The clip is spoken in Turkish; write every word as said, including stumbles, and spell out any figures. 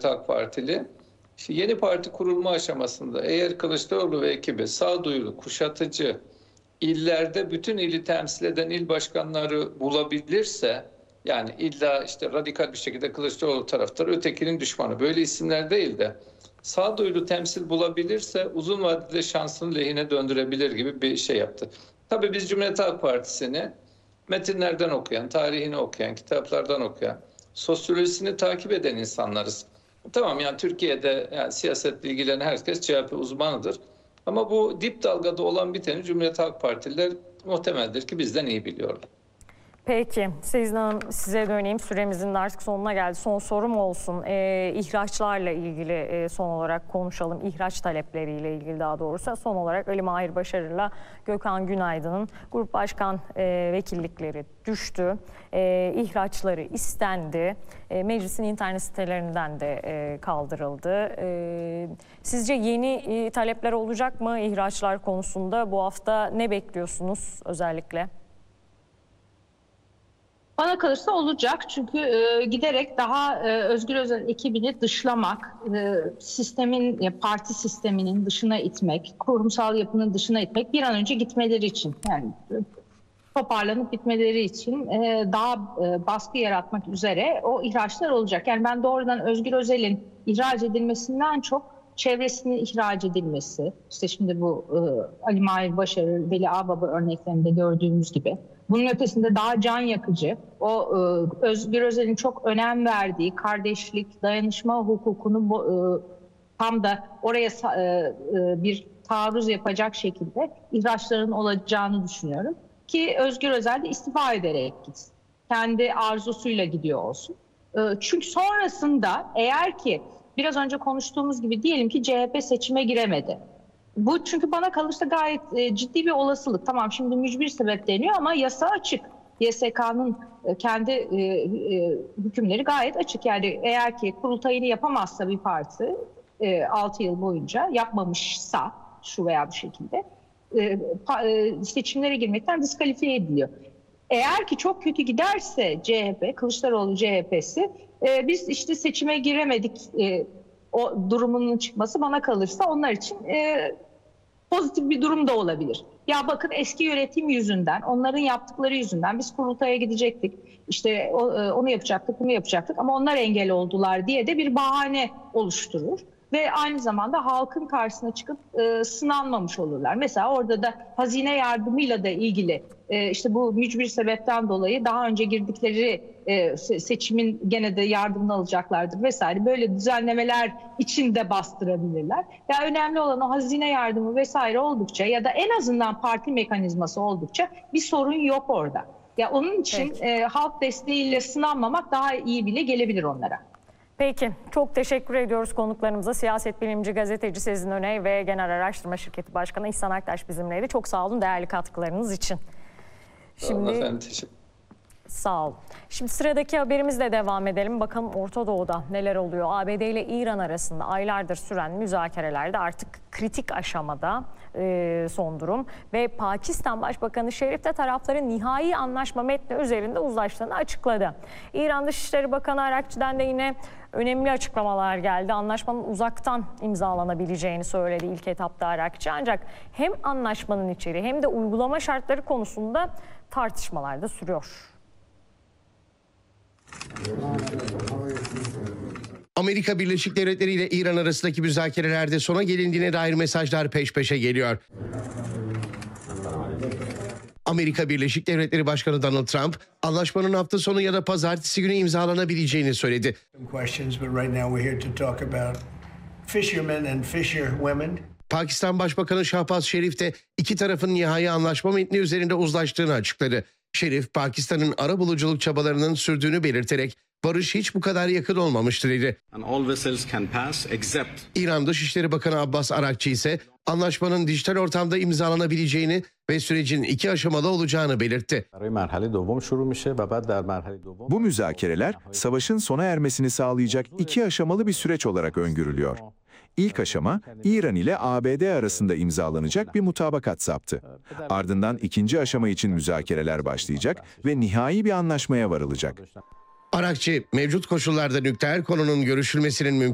Halk Partili. İşte yeni parti kurulma aşamasında eğer Kılıçdaroğlu ve ekibi sağduyulu, kuşatıcı, illerde bütün ili temsil eden il başkanları bulabilirse, yani illa işte radikal bir şekilde Kılıçdaroğlu taraftarı, ötekinin düşmanı, böyle isimler değil de sağduyulu temsil bulabilirse uzun vadede şansını lehine döndürebilir gibi bir şey yaptı. Tabii biz Cumhuriyet Halk Partisi'ni metinlerden okuyan, tarihini okuyan, kitaplardan okuyan, sosyolojisini takip eden insanlarız. Tamam, yani Türkiye'de yani siyasetle ilgilenen herkes C H P uzmanıdır. Ama bu dip dalgada olan biteni Cumhuriyet Halk Partililer muhtemeldir ki bizden iyi biliyorlar. Peki, Sezin Hanım, size döneyim. Süremizin de artık sonuna geldi. Son sorum olsun. Ee, ihraçlarla ilgili e, son olarak konuşalım. İhraç talepleriyle ilgili daha doğrusu. Son olarak Ali Mahir Başarır'la Gökhan Günaydın'ın grup başkan e, vekillikleri düştü. E, ihraçları istendi. E, meclisin internet sitelerinden de e, kaldırıldı. E, sizce yeni e, talepler olacak mı ihraçlar konusunda? Bu hafta ne bekliyorsunuz özellikle? Bana kalırsa olacak, çünkü e, giderek daha e, Özgür Özel ekibini dışlamak, e, sistemin, e, parti sisteminin dışına itmek, kurumsal yapının dışına itmek, bir an önce gitmeleri için, yani e, toparlanıp gitmeleri için e, daha e, baskı yaratmak üzere o ihraçlar olacak. Yani ben doğrudan Özgür Özel'in ihraç edilmesinden çok çevresinin ihraç edilmesi, işte şimdi bu e, Ali Mahir Başarır, Veli Ağbaba örneklerinde gördüğümüz gibi, bunun ötesinde daha can yakıcı, o e, Özgür Özel'in çok önem verdiği kardeşlik, dayanışma hukukunu e, tam da oraya e, e, bir taarruz yapacak şekilde ihraçların olacağını düşünüyorum. Ki Özgür Özel de istifa ederek gitsin. Kendi arzusuyla gidiyor olsun. E, çünkü sonrasında eğer ki biraz önce konuştuğumuz gibi diyelim ki C H P seçime giremedi. Bu çünkü bana kalırsa gayet e, ciddi bir olasılık. Tamam, şimdi mücbir sebep deniyor ama yasa açık. Y S K'nın e, kendi e, e, hükümleri gayet açık. Yani eğer ki kurultayını yapamazsa bir parti e, altı yıl boyunca, yapmamışsa şu veya bu şekilde e, pa, e, seçimlere girmekten diskalifiye ediliyor. Eğer ki çok kötü giderse C H P, Kılıçdaroğlu C H P'si, e, biz işte seçime giremedik e, o durumunun çıkması bana kalırsa onlar için e, pozitif bir durum da olabilir. Ya bakın, eski yönetim yüzünden, onların yaptıkları yüzünden biz kurultaya gidecektik. İşte o, onu yapacaktık, bunu yapacaktık ama onlar engel oldular diye de bir bahane oluşturur. Ve aynı zamanda halkın karşısına çıkıp e, sınanmamış olurlar. Mesela orada da hazine yardımıyla da ilgili e, işte bu mücbir sebepten dolayı daha önce girdikleri e, seçimin gene de yardımını alacaklardır vesaire. Böyle düzenlemeler için de bastırabilirler. Ya önemli olan o hazine yardımı vesaire oldukça ya da en azından parti mekanizması oldukça bir sorun yok orada. Ya onun için e, halk desteğiyle sınanmamak daha iyi bile gelebilir onlara. Peki, çok teşekkür ediyoruz konuklarımıza. Siyaset bilimci, gazeteci Sezin Öney ve Genel Araştırma Şirketi Başkanı İhsan Aktaş bizimleydi. Çok sağ olun değerli katkılarınız için. Şimdi, efendim, teşekkür Sağ olun. Şimdi sıradaki haberimizle devam edelim. Bakalım Orta Doğu'da neler oluyor? A B D ile İran arasında aylardır süren müzakerelerde artık kritik aşamada e, son durum. Ve Pakistan Başbakanı Şerif de tarafların nihai anlaşma metni üzerinde uzlaştığını açıkladı. İran Dışişleri Bakanı Arakçı'dan da yine önemli açıklamalar geldi. Anlaşmanın uzaktan imzalanabileceğini söyledi ilk etapta Arakçı. Ancak hem anlaşmanın içeriği hem de uygulama şartları konusunda tartışmalar da sürüyor. Amerika Birleşik Devletleri ile İran arasındaki müzakerelerde sona gelindiğine dair mesajlar peş peşe geliyor. Amerika Birleşik Devletleri Başkanı Donald Trump, anlaşmanın hafta sonu ya da pazartesi günü imzalanabileceğini söyledi. Pakistan Başbakanı Şahbaz Şerif de iki tarafın nihai anlaşma metni üzerinde uzlaştığını açıkladı. Şerif, Pakistan'ın arabuluculuk çabalarının sürdüğünü belirterek barış hiç bu kadar yakın olmamıştır dedi. İran Dışişleri Bakanı Abbas Arakçı ise anlaşmanın dijital ortamda imzalanabileceğini ve sürecin iki aşamalı olacağını belirtti. Bu müzakereler savaşın sona ermesini sağlayacak iki aşamalı bir süreç olarak öngörülüyor. İlk aşama, İran ile A B D arasında imzalanacak bir mutabakat saptı. Ardından ikinci aşama için müzakereler başlayacak ve nihai bir anlaşmaya varılacak. Arakçı, mevcut koşullarda nükleer konunun görüşülmesinin mümkün